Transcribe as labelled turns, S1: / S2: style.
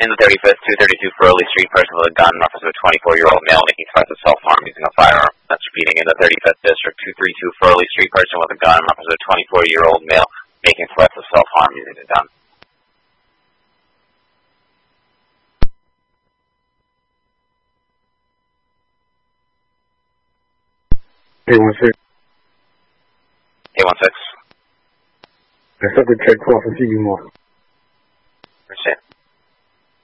S1: In the 35th, 232 Furley Street, person with a gun reference to a 24-year-old male making threats of self-harm using a firearm. That's repeating. In the 35th District, 232 Furley Street, person with a gun reference to a 24-year-old male making threats of self-harm using a gun.
S2: A16.
S1: A16.
S2: That's up to check 12 for CU more.
S1: Understand.